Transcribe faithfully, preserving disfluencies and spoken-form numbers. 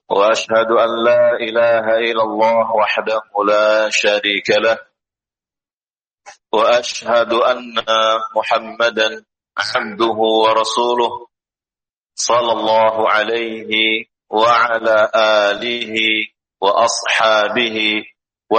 وأشهد أن لا إله إلا الله وحده لا شريك له وأشهد أن محمدا عبده ورسوله صلى الله عليه وعلى آله وأصحابه